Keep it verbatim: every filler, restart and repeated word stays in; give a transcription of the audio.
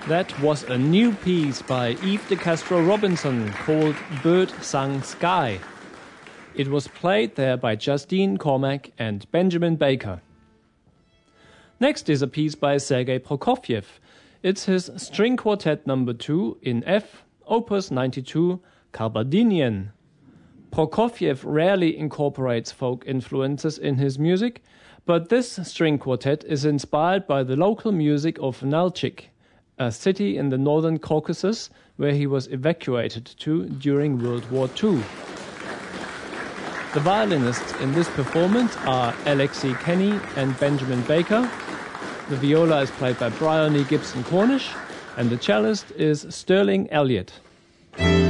That was a new piece by Eve de Castro Robinson called Bird Sung Sky. It was played there by Justine Cormack and Benjamin Baker. Next is a piece by Sergei Prokofiev. It's his String Quartet number two in F, Opus ninety-two, Kabardinian. Prokofiev rarely incorporates folk influences in his music, but this string quartet is inspired by the local music of Nalchik, a city in the northern Caucasus where he was evacuated to during World War Two. The violinists in this performance are Alexei Kenny and Benjamin Baker. The viola is played by Bryony Gibson Cornish, and the cellist is Sterling Elliott.